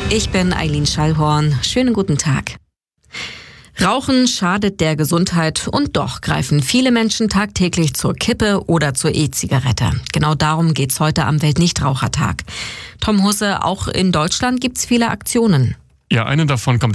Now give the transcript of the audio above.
Ich bin Eileen Schallhorn. Schönen guten Tag. Rauchen schadet der Gesundheit und doch greifen viele Menschen tagtäglich zur Kippe oder zur E-Zigarette. Genau darum geht's heute am Weltnichtrauchertag. Tom Husse, auch in Deutschland gibt's viele Aktionen. Ja, eine davon kommt